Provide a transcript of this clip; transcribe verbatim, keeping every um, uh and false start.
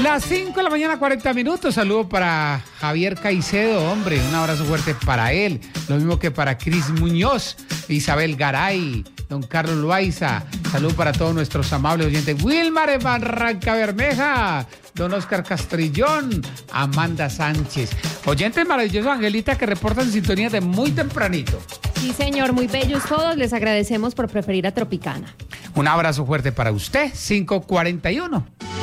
Las cinco de la mañana, cuarenta minutos. Saludo para Javier Caicedo, hombre. Un abrazo fuerte para él. Lo mismo que para Cris Muñoz, Isabel Garay, don Carlos Loaiza. Saludo para todos nuestros amables oyentes. Wilmar en Barranca Bermeja, don Oscar Castrillón, Amanda Sánchez. Oyentes maravillosos, Angelita, que reportan sintonía de muy tempranito. Sí, señor, muy bellos todos. Les agradecemos por preferir a Tropicana. Un abrazo fuerte para usted. cinco cuarenta y uno.